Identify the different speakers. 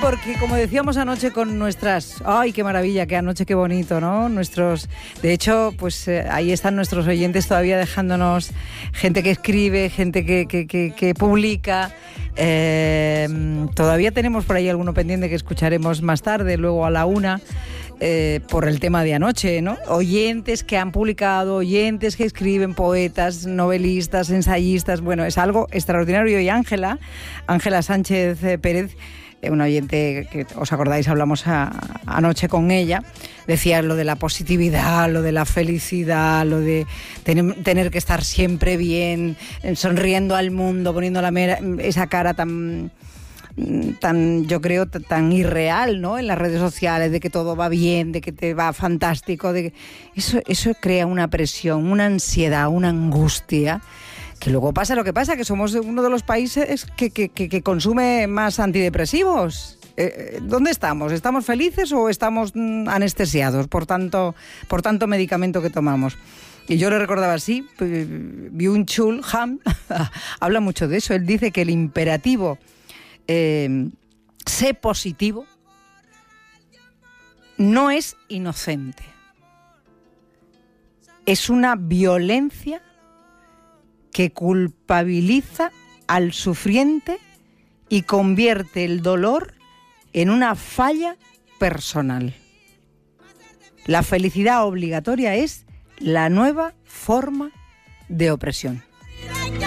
Speaker 1: porque como decíamos anoche con nuestras... ¡Ay, qué maravilla! ¡Qué anoche, qué bonito!, ¿no? De hecho, pues ahí están nuestros oyentes todavía dejándonos, gente que escribe, gente que publica. Todavía tenemos por ahí alguno pendiente que escucharemos más tarde, luego a la 1, por el tema de anoche, ¿no? Oyentes que han publicado, oyentes que escriben, poetas, novelistas, ensayistas. Bueno, es algo extraordinario. Y Ángela Sánchez Pérez, una oyente que os acordáis, hablamos anoche con ella, decía lo de la positividad, lo de la felicidad, lo de tener que estar siempre bien, sonriendo al mundo, poniendo esa cara tan, yo creo, tan irreal, ¿no? En las redes sociales, de que todo va bien, de que te va fantástico, eso crea una presión, una ansiedad, una angustia. Que luego pasa lo que pasa, que somos uno de los países que consume más antidepresivos. ¿Dónde estamos? ¿Estamos felices o estamos anestesiados por tanto medicamento que tomamos? Y yo le recordaba así, Byung-Chul Han habla mucho de eso. Él dice que el imperativo sé positivo no es inocente. Es una violencia que culpabiliza al sufriente y convierte el dolor en una falla personal. La felicidad obligatoria es la nueva forma de opresión.